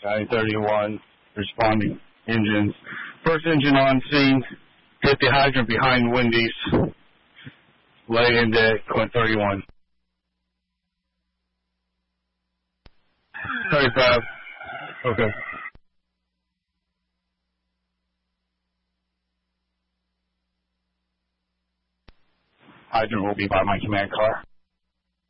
County 31, responding engines. First engine on scene, hit the hydrant behind Wendy's, lay in dead, Quint 31. 35. Okay. Hydrant will be by my command car.